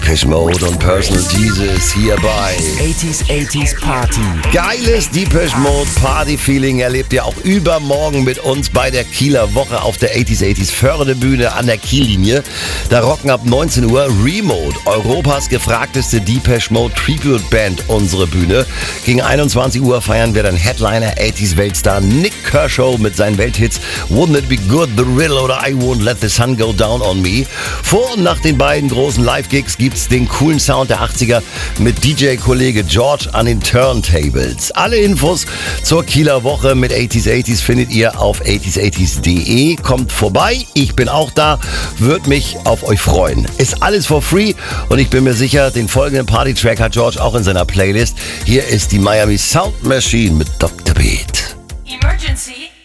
Depeche Mode und Personal Jesus hier bei 80s Party. Geiles Depeche Mode Party-Feeling erlebt ihr auch übermorgen mit uns bei der Kieler Woche auf der 80s Fördebühne an der Kiellinie. Da rocken ab 19 Uhr Remote, Europas gefragteste Depeche Mode Tribute Band, unsere Bühne. Gegen 21 Uhr feiern wir dann Headliner 80s Weltstar Nick Kershaw mit seinen Welthits Wouldn't It Be Good, The Riddle oder I Won't Let the Sun Go Down on Me. Vor und nach den beiden großen Live-Gigs gibt's den coolen Sound der 80er mit DJ-Kollege George an den Turntables. Alle Infos zur Kieler Woche mit 80s findet ihr auf 80s80s.de. Kommt vorbei, ich bin auch da, würde mich auf euch freuen. Ist alles for free und ich bin mir sicher, den folgenden Party-Track hat George auch in seiner Playlist. Hier ist die Miami Sound Machine mit Dr. Beat. Emergency.